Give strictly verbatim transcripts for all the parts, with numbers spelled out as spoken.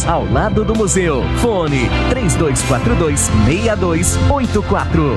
Juntos, ao lado do museu. Fone três dois quatro dois, seis dois oito quatro.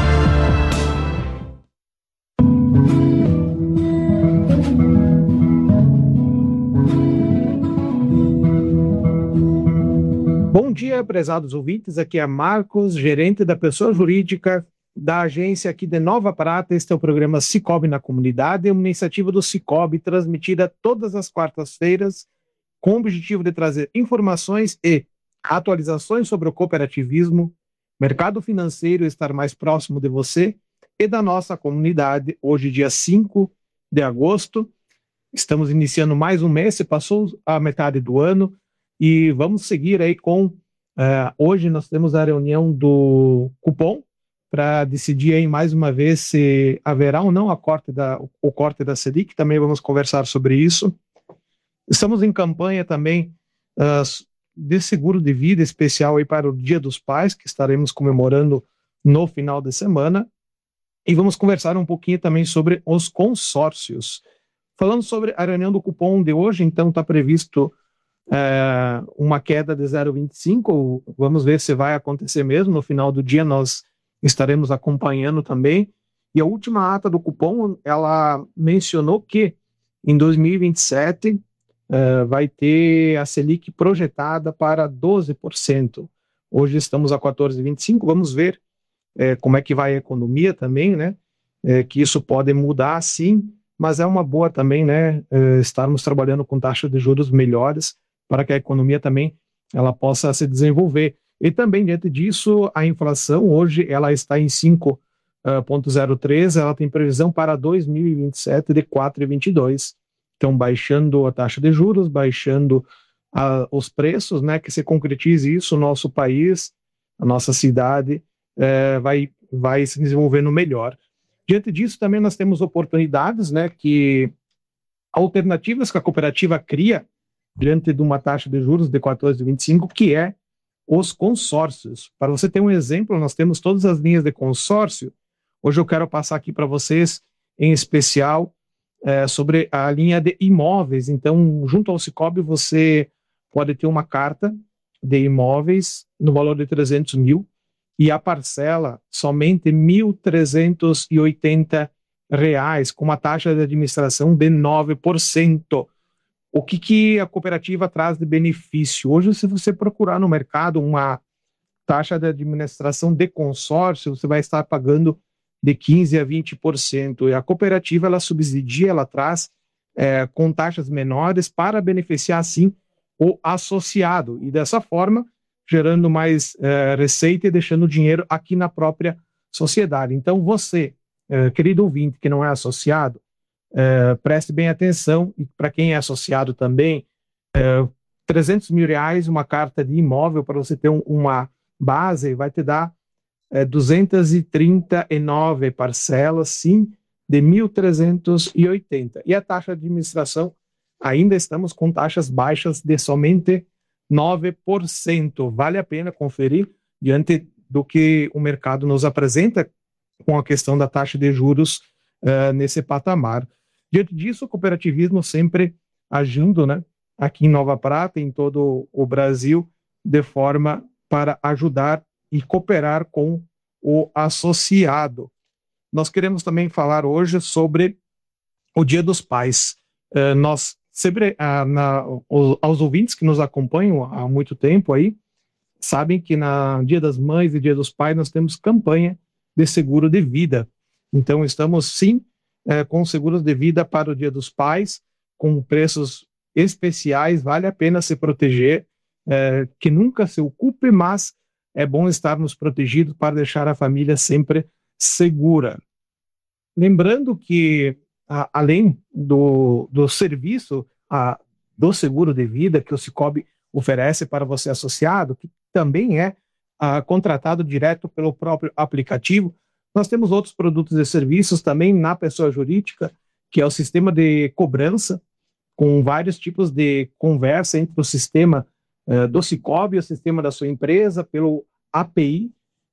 Bom dia, prezados ouvintes. Aqui é Marcos, gerente da pessoa jurídica da agência aqui de Nova Prata. Este é o programa Cicobi na Comunidade, uma iniciativa do Cicobi transmitida todas as quartas-feiras com o objetivo de trazer informações e atualizações sobre o cooperativismo, mercado financeiro, estar mais próximo de você e da nossa comunidade. Hoje, dia cinco de agosto, estamos iniciando mais um mês, se passou a metade do ano. E vamos seguir aí com, uh, hoje nós temos a reunião do cupom para decidir aí mais uma vez se haverá ou não a corte da, o corte da Selic, também vamos conversar sobre isso. Estamos em campanha também uh, de seguro de vida especial aí para o Dia dos Pais, que estaremos comemorando no final de semana, e vamos conversar um pouquinho também sobre os consórcios. Falando sobre a reunião do cupom de hoje, então está previsto É, uma queda de zero vírgula vinte e cinco, vamos ver se vai acontecer mesmo, no final do dia nós estaremos acompanhando também. E a última ata do cupom, ela mencionou que em dois mil e vinte e sete é, vai ter a Selic projetada para doze por cento. Hoje estamos a quatorze vírgula vinte e cinco, vamos ver é, como é que vai a economia também, né? É, que isso pode mudar sim, mas é uma boa também, né? É, estarmos trabalhando com taxas de juros melhores, para que a economia também ela possa se desenvolver. E também, diante disso, a inflação hoje ela está em cinco vírgula zero três, ela tem previsão para dois mil e vinte e sete de quatro vírgula vinte e dois. Então, baixando a taxa de juros, baixando a, os preços, né, que se concretize isso, o nosso país, a nossa cidade é, vai, vai se desenvolvendo melhor. Diante disso, também nós temos oportunidades, né, que alternativas que a cooperativa cria diante de uma taxa de juros de quatorze vírgula vinte e cinco, que é os consórcios. Para você ter um exemplo, nós temos todas as linhas de consórcio. Hoje eu quero passar aqui para vocês, em especial, é, sobre a linha de imóveis. Então, junto ao Cicobi, você pode ter uma carta de imóveis no valor de trezentos mil e a parcela somente mil trezentos e oitenta reais, com uma taxa de administração de nove por cento. O que, que a cooperativa traz de benefício? Hoje, se você procurar no mercado uma taxa de administração de consórcio, você vai estar pagando de quinze a vinte por cento. E a cooperativa, ela subsidia, ela traz é, com taxas menores para beneficiar, assim, o associado. E dessa forma, gerando mais é, receita e deixando dinheiro aqui na própria sociedade. Então, você, é, querido ouvinte, que não é associado, Uh, preste bem atenção, e para quem é associado também, uh, trezentos mil reais, uma carta de imóvel para você ter um, uma base, vai te dar uh, duzentas e trinta e nove parcelas, sim, de mil trezentos e oitenta. E a taxa de administração, ainda estamos com taxas baixas de somente nove por cento. Vale a pena conferir diante do que o mercado nos apresenta com a questão da taxa de juros uh, nesse patamar. Diante disso, o cooperativismo sempre agindo, né, aqui em Nova Prata, em todo o Brasil, de forma para ajudar e cooperar com o associado. Nós queremos também falar hoje sobre o Dia dos Pais. Uh, nós sempre, uh, na, os, aos ouvintes que nos acompanham há muito tempo aí, sabem que na Dia das Mães e Dia dos Pais nós temos campanha de seguro de vida. Então, estamos sim É, com seguros de vida para o Dia dos Pais, com preços especiais, vale a pena se proteger, é, que nunca se ocupe, mas é bom estarmos protegidos para deixar a família sempre segura. Lembrando que, a, além do, do serviço a, do seguro de vida que o Cicobi oferece para você associado, que também é a, contratado direto pelo próprio aplicativo, nós temos outros produtos e serviços também na pessoa jurídica, que é o sistema de cobrança, com vários tipos de conversa entre o sistema uh, do Cicobi, o sistema da sua empresa, pelo A P I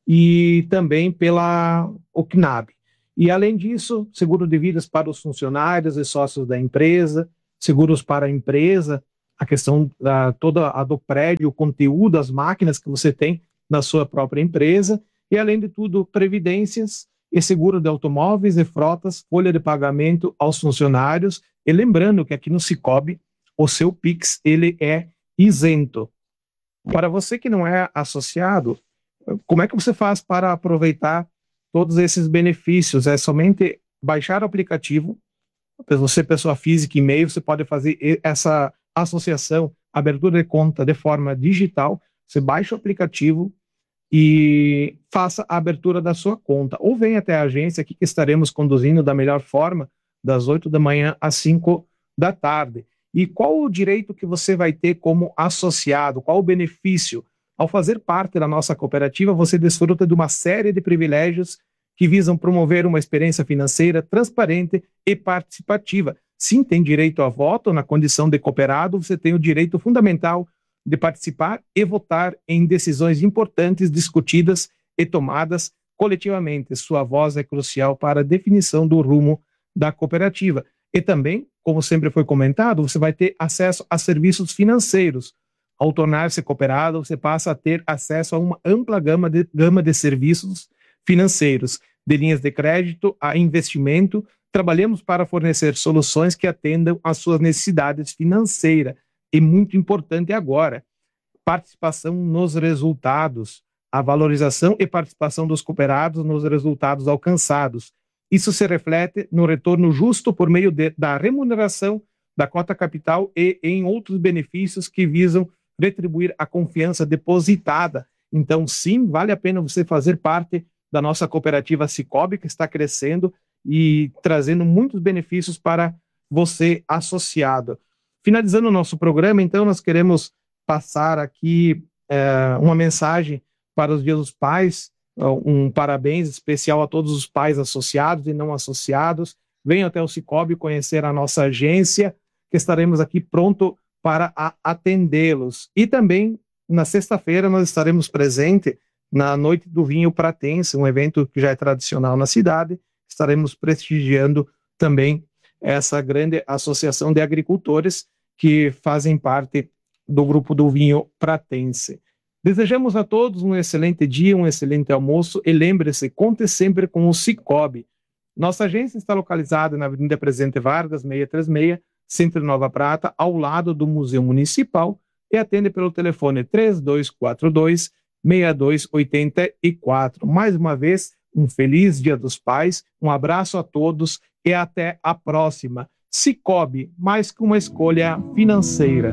e também pela O C N A B. E, além disso, seguro de vidas para os funcionários e sócios da empresa, seguros para a empresa, a questão da, toda a do prédio, o conteúdo, as máquinas que você tem na sua própria empresa, e além de tudo, previdências e seguro de automóveis e frotas, folha de pagamento aos funcionários, e lembrando que aqui no Cicobi, o seu Pix, ele é isento. Para você que não é associado, como é que você faz para aproveitar todos esses benefícios? É somente baixar o aplicativo. Você, pessoa física, e-mail, você pode fazer essa associação, abertura de conta de forma digital. Você baixa o aplicativo e faça a abertura da sua conta. Ou venha até a agência aqui que estaremos conduzindo da melhor forma, das oito da manhã às cinco da tarde. E qual o direito que você vai ter como associado? Qual o benefício? Ao fazer parte da nossa cooperativa, você desfruta de uma série de privilégios que visam promover uma experiência financeira transparente e participativa. Sim, tem direito a voto na condição de cooperado, você tem o direito fundamental de participar e votar em decisões importantes discutidas e tomadas coletivamente. Sua voz é crucial para a definição do rumo da cooperativa. E também, como sempre foi comentado, você vai ter acesso a serviços financeiros. Ao tornar-se cooperado, você passa a ter acesso a uma ampla gama de, gama de serviços financeiros, de linhas de crédito a investimento. Trabalhamos para fornecer soluções que atendam às suas necessidades financeiras. E muito importante agora, participação nos resultados, a valorização e participação dos cooperados nos resultados alcançados. Isso se reflete no retorno justo por meio de, da remuneração da cota capital e em outros benefícios que visam retribuir a confiança depositada. Então, sim, vale a pena você fazer parte da nossa cooperativa Cicobi, que está crescendo e trazendo muitos benefícios para você associado. Finalizando o nosso programa, então, nós queremos passar aqui é, uma mensagem para os Dias dos Pais, um parabéns especial a todos os pais associados e não associados. Venham até o Cicobi conhecer a nossa agência, que estaremos aqui pronto para atendê-los. E também, na sexta-feira, nós estaremos presentes na Noite do Vinho Pratense, um evento que já é tradicional na cidade. Estaremos prestigiando também essa grande associação de agricultores que fazem parte do grupo do vinho pratense. Desejamos a todos um excelente dia, um excelente almoço e lembre-se, conte sempre com o Cicobi. Nossa agência está localizada na Avenida Presidente Vargas, seiscentos e trinta e seis, Centro Nova Prata, ao lado do Museu Municipal, e atende pelo telefone três dois quatro dois, seis dois oito quatro. Mais uma vez, um feliz Dia dos Pais, um abraço a todos e até a próxima. Cicobi, mais que uma escolha financeira.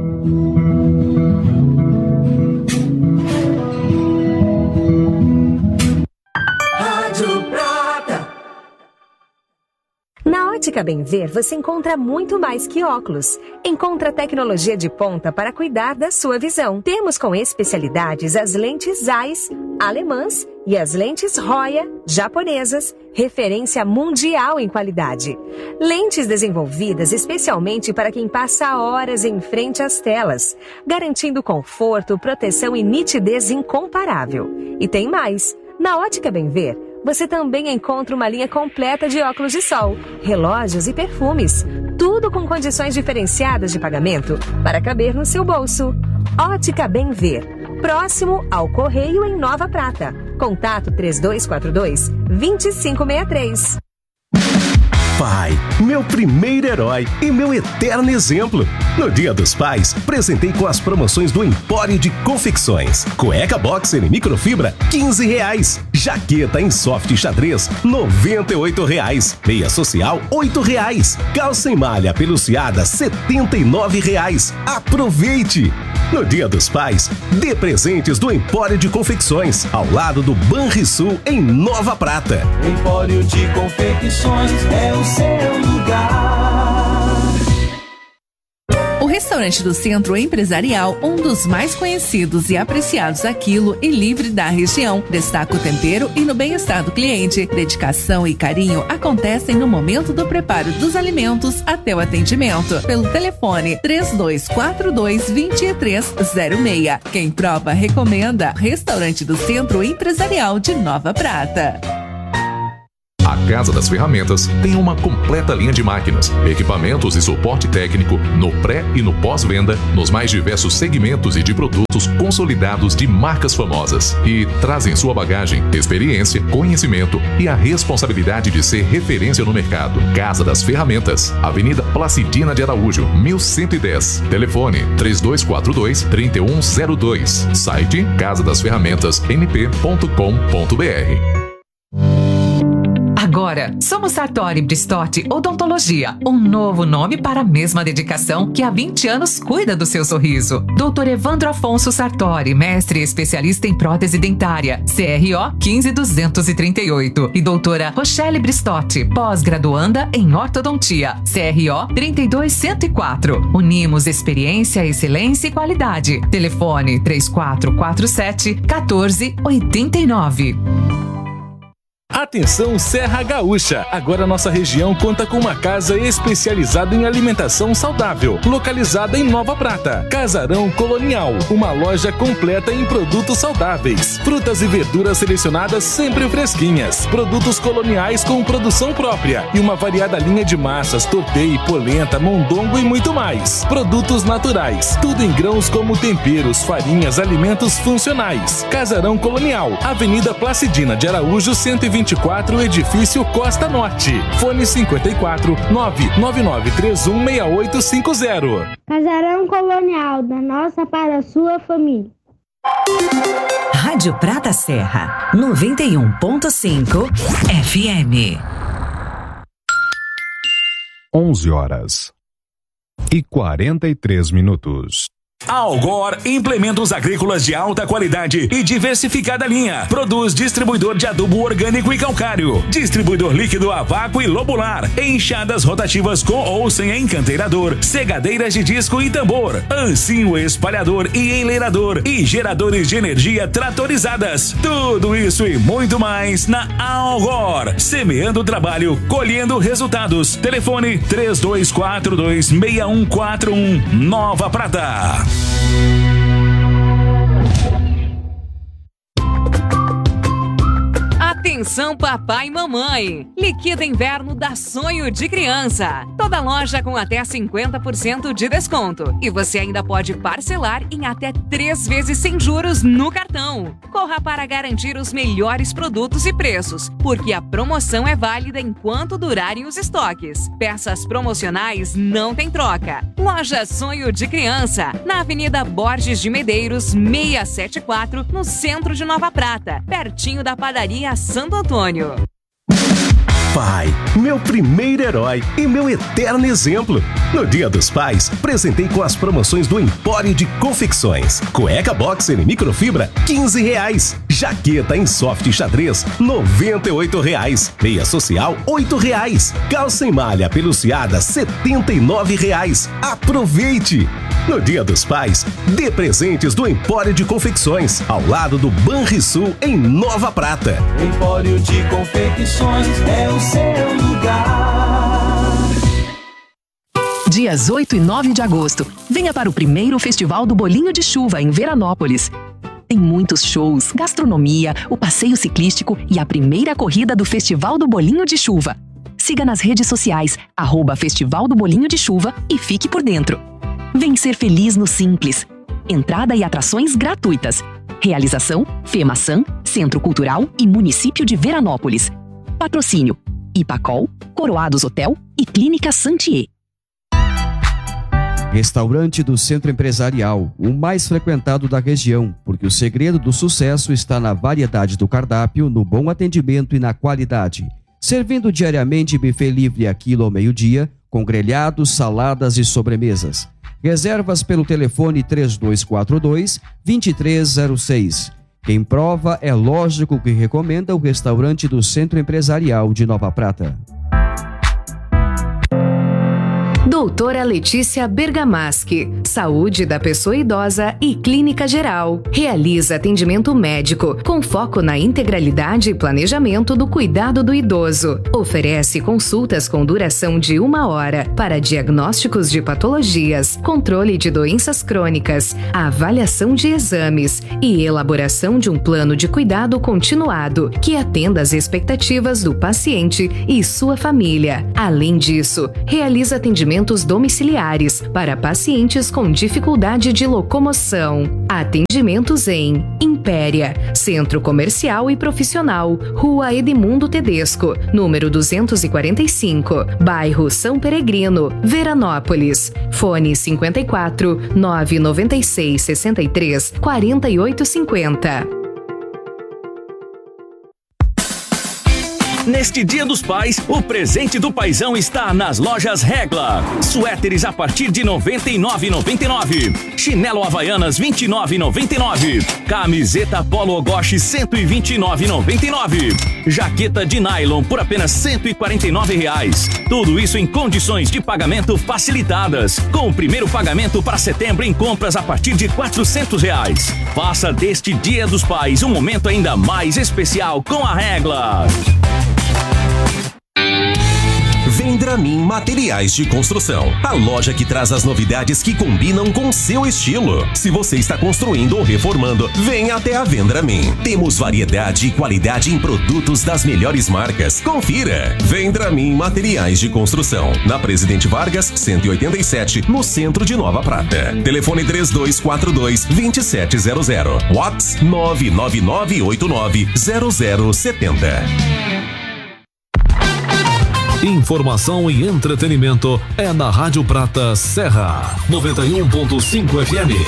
Na Ótica Bem Ver, você encontra muito mais que óculos. Encontra tecnologia de ponta para cuidar da sua visão. Temos com especialidades as lentes Zeiss, alemãs e as lentes Roya, japonesas, referência mundial em qualidade. Lentes desenvolvidas especialmente para quem passa horas em frente às telas, garantindo conforto, proteção e nitidez incomparável. E tem mais! Na Ótica Bem Ver, você também encontra uma linha completa de óculos de sol, relógios e perfumes. Tudo com condições diferenciadas de pagamento para caber no seu bolso. Ótica Bem Ver, próximo ao Correio em Nova Prata. Contato três dois quatro dois, dois cinco seis três. Pai, meu primeiro herói e meu eterno exemplo. No Dia dos Pais, presentei com as promoções do Empório de Confecções. Cueca boxer em microfibra, quinze reais. Jaqueta em soft xadrez, noventa e oito reais. Meia social, oito reais. Calça em malha peluciada, setenta e nove reais. Aproveite! No Dia dos Pais, dê presentes do Empório de Confecções, ao lado do Banrisul, em Nova Prata. Empório de Confecções é o seu lugar. O restaurante do Centro Empresarial, um dos mais conhecidos e apreciados a quilo e livre da região, destaca o tempero e no bem-estar do cliente. Dedicação e carinho acontecem no momento do preparo dos alimentos até o atendimento. Pelo telefone três dois quatro dois, dois três zero seis. Quem prova, recomenda. Restaurante do Centro Empresarial de Nova Prata. Casa das Ferramentas tem uma completa linha de máquinas, equipamentos e suporte técnico no pré e no pós-venda, nos mais diversos segmentos e de produtos consolidados de marcas famosas. E traz em sua bagagem experiência, conhecimento e a responsabilidade de ser referência no mercado. Casa das Ferramentas, Avenida Placidina de Araújo, mil cento e dez. Telefone três dois quatro dois, três um zero dois. Site casa das ferramentas n p ponto com ponto b r. Agora, somos Sartori Bristotti Odontologia, um novo nome para a mesma dedicação que há vinte anos cuida do seu sorriso. doutor Evandro Afonso Sartori, mestre e especialista em prótese dentária, C R O quinze duzentos e trinta e oito. E doutora Rochelle Bristotti, pós-graduanda em ortodontia, C R O trinta e dois cento e quatro. Unimos experiência, excelência e qualidade. Telefone três quatro quatro sete, um quatro oito nove. Atenção Serra Gaúcha! Agora nossa região conta com uma casa especializada em alimentação saudável, localizada em Nova Prata. Casarão Colonial, uma loja completa em produtos saudáveis. Frutas e verduras selecionadas sempre fresquinhas. Produtos coloniais com produção própria e uma variada linha de massas, tortei, polenta, mondongo e muito mais. Produtos naturais, tudo em grãos como temperos, farinhas, alimentos funcionais. Casarão Colonial, Avenida Placidina de Araújo, cento e vinte e quatro, Edifício Costa Norte. Fone cinquenta e quatro, nove nove nove três um seis oito cinco zero. Casarão Colonial, da nossa para a sua família. Rádio Prata Serra, noventa e um ponto cinco F M. onze horas e quarenta e três minutos. Algor Implementos Agrícolas de alta qualidade e diversificada linha. Produz distribuidor de adubo orgânico e calcário, distribuidor líquido a vácuo e lobular, enxadas rotativas com ou sem encanteirador, segadeiras de disco e tambor, ancinho espalhador e enleirador e geradores de energia tratorizadas. Tudo isso e muito mais na Algor. Semeando o trabalho, colhendo resultados. Telefone três dois quatro dois, seis um quatro um. Nova Prata. Atenção papai e mamãe, liquida inverno dá sonho de criança. Toda loja com até cinquenta por cento de desconto. E você ainda pode parcelar em até três vezes sem juros no cartão. Corra para garantir os melhores produtos e preços, porque a promoção é válida enquanto durarem os estoques. Peças promocionais não tem troca. Loja Sonho de Criança, na Avenida Borges de Medeiros, seiscentos e setenta e quatro, no centro de Nova Prata, pertinho da padaria Santo Antônio. Pai, meu primeiro herói e meu eterno exemplo. No Dia dos Pais, presentei com as promoções do Empório de Confecções. Cueca boxer em microfibra, quinze reais. Jaqueta em soft xadrez, noventa e oito reais. Meia social, oito reais. Calça em malha peluciada, setenta e nove reais. Aproveite! No Dia dos Pais, dê presentes do Empório de Confecções, ao lado do Banrisul, em Nova Prata. Empório de Confecções é o seu lugar. Dias oito e nove de agosto, venha para o primeiro Festival do Bolinho de Chuva em Veranópolis. Tem muitos shows, gastronomia, o passeio ciclístico e a primeira corrida do Festival do Bolinho de Chuva. Siga nas redes sociais, arroba Festival do Bolinho de Chuva e fique por dentro. Vem ser feliz no Simples. Entrada e atrações gratuitas. Realização, FEMAÇã, Centro Cultural e Município de Veranópolis. Patrocínio, Ipacol, Coroados Hotel e Clínica Santier. Restaurante do Centro Empresarial, o mais frequentado da região, porque o segredo do sucesso está na variedade do cardápio, no bom atendimento e na qualidade. Servindo diariamente buffet livre a quilo ao meio-dia, com grelhados, saladas e sobremesas. Reservas pelo telefone três dois quatro dois, dois três zero seis. Quem prova é lógico que recomenda o restaurante do Centro Empresarial de Nova Prata. Doutora Letícia Bergamaschi, Saúde da Pessoa Idosa e Clínica Geral. Realiza atendimento médico com foco na integralidade e planejamento do cuidado do idoso. Oferece consultas com duração de uma hora para diagnósticos de patologias, controle de doenças crônicas, avaliação de exames e elaboração de um plano de cuidado continuado que atenda às expectativas do paciente e sua família. Além disso, realiza atendimentos domiciliares para pacientes com dificuldade de locomoção. Atendimentos em Impéria, Centro Comercial e Profissional, Rua Edmundo Tedesco, número duzentos e quarenta e cinco, Bairro São Peregrino, Veranópolis. Fone cinquenta e quatro, nove nove seis, sessenta e três, quarenta e oito cinquenta. Neste Dia dos Pais, o presente do paizão está nas lojas Regla. Suéteres a partir de noventa e nove reais e noventa e nove centavos. Chinelo Havaianas vinte e nove reais e noventa e nove centavos. Camiseta Polo Ogoshi cento e vinte e nove reais e noventa e nove centavos. Jaqueta de nylon por apenas cento e quarenta e nove reais. Tudo isso em condições de pagamento facilitadas. Com o primeiro pagamento para setembro em compras a partir de quatrocentos reais. Faça deste Dia dos Pais um momento ainda mais especial com a Regla. Vendramin Materiais de Construção, a loja que traz as novidades que combinam com seu estilo. Se você está construindo ou reformando, venha até a Vendramin. Temos variedade e qualidade em produtos das melhores marcas. Confira! Vendramin Materiais de Construção, na Presidente Vargas, cento e oitenta e sete, no centro de Nova Prata. Telefone três dois quatro dois, dois sete zero zero. WhatsApp nove nove nove oito nove zero zero sete zero. Informação e entretenimento é na Rádio Prata Serra, noventa e um ponto cinco F M.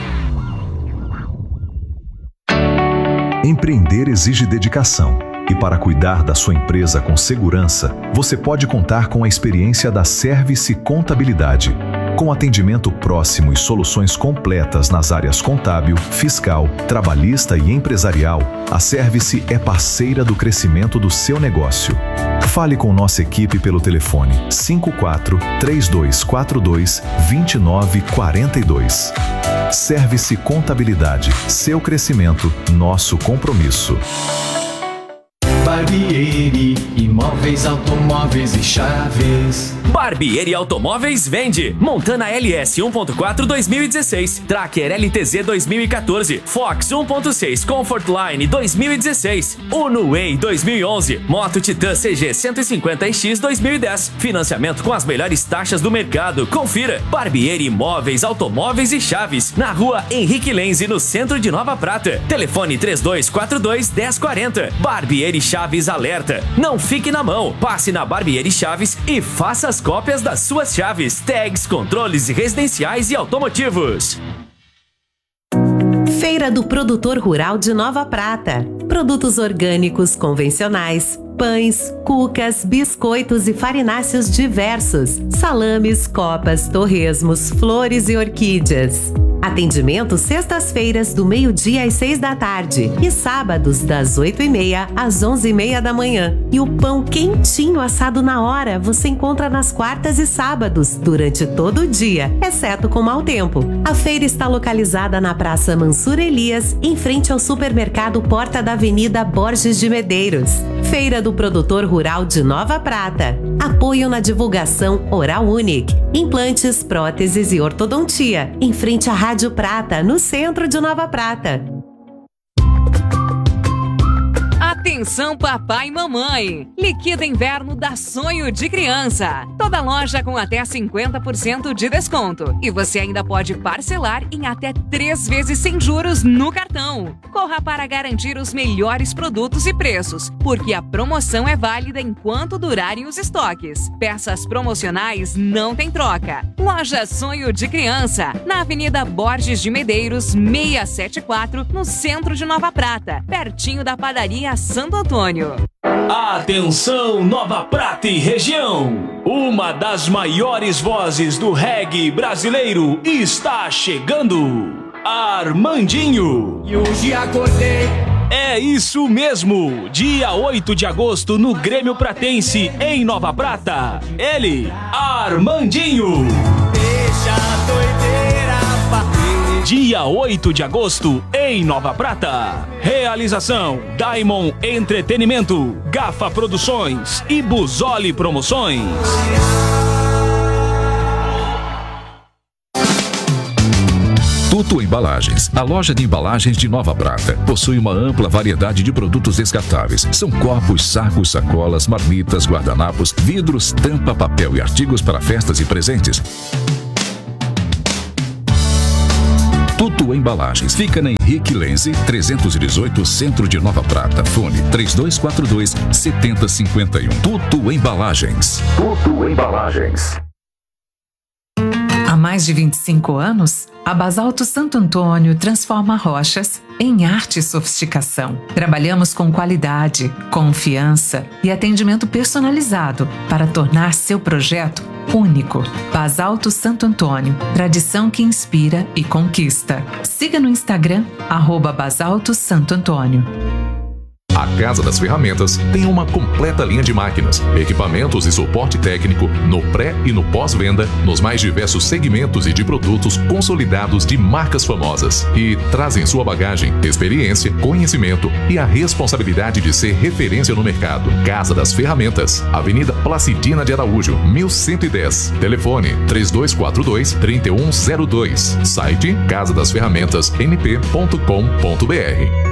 Empreender exige dedicação. E para cuidar da sua empresa com segurança, você pode contar com a experiência da Service Contabilidade. Com atendimento próximo e soluções completas nas áreas contábil, fiscal, trabalhista e empresarial, a Service é parceira do crescimento do seu negócio. Fale com nossa equipe pelo telefone cinco quatro, três dois quatro dois, dois nove quatro dois. Service Contabilidade, seu crescimento, nosso compromisso. Barbieri, imóveis, automóveis e chaves. Barbieri Automóveis vende Montana L S um ponto quatro dois mil e dezesseis, Tracker L T Z dois mil e quatorze, Fox um ponto seis Comfortline dois mil e dezesseis, Uno Way dois mil e onze, Moto Titan C G cento e cinquenta X dois mil e dez. Financiamento com as melhores taxas do mercado. Confira. Barbieri Imóveis, Automóveis e Chaves, na Rua Henrique Lenze, no centro de Nova Prata. Telefone três dois quatro dois, um zero quatro zero. Barbieri Chaves alerta. Não fique na mão. Passe na Barbieri Chaves e faça as cópias das suas chaves, tags, controles residenciais e automotivos. Feira do Produtor Rural de Nova Prata. Produtos orgânicos convencionais, pães, cucas, biscoitos e farináceos diversos, salames, copas, torresmos, flores e orquídeas. Atendimento sextas-feiras do meio-dia às seis da tarde e sábados das oito e meia às onze e meia da manhã. E o pão quentinho assado na hora você encontra nas quartas e sábados durante todo o dia, exceto com mau tempo. A feira está localizada na Praça Mansur Elias, em frente ao supermercado Porta da Avenida Borges de Medeiros. Feira do Produtor Rural de Nova Prata. Apoio na divulgação Oral Unique, implantes, próteses e ortodontia, em frente à Rádio Prata, no centro de Nova Prata. Atenção papai e mamãe! Liquida inverno dá sonho de criança. Toda loja com até cinquenta por cento de desconto. E você ainda pode parcelar em até três vezes sem juros no cartão. Corra para garantir os melhores produtos e preços, porque a promoção é válida enquanto durarem os estoques. Peças promocionais não tem troca. Loja Sonho de Criança, na Avenida Borges de Medeiros, seiscentos e setenta e quatro, no centro de Nova Prata, pertinho da padaria Santo Antônio. Atenção Nova Prata e região! Uma das maiores vozes do reggae brasileiro está chegando! Armandinho! E hoje acordei. É É isso mesmo! Dia oito de agosto no Grêmio Pratense, em Nova Prata. Ele, Armandinho. Deixa a doideira bater. Dia oito de agosto, em Nova Prata. Realização: Diamond Entretenimento, Gafa Produções e Busoli Promoções. Tutu Embalagens, a loja de embalagens de Nova Prata, possui uma ampla variedade de produtos descartáveis. São copos, sacos, sacolas, marmitas, guardanapos, vidros, tampa, papel e artigos para festas e presentes. Tutu Embalagens fica na Henrique Lenze, trezentos e dezoito, Centro de Nova Prata. Fone três dois quatro dois, sete zero cinco um. Tutu Embalagens. Tutu Embalagens. Há mais de vinte e cinco anos, a Basalto Santo Antônio transforma rochas em arte e sofisticação. Trabalhamos com qualidade, confiança e atendimento personalizado para tornar seu projeto único. Basalto Santo Antônio, tradição que inspira e conquista. Siga no Instagram, arroba Basalto Santo Antônio. A Casa das Ferramentas tem uma completa linha de máquinas, equipamentos e suporte técnico no pré e no pós-venda, nos mais diversos segmentos e de produtos consolidados de marcas famosas. E traz em sua bagagem experiência, conhecimento e a responsabilidade de ser referência no mercado. Casa das Ferramentas, Avenida Placidina de Araújo, mil cento e dez. Telefone três dois quatro dois, três um zero dois. Site casa das ferramentas m p ponto com ponto b r.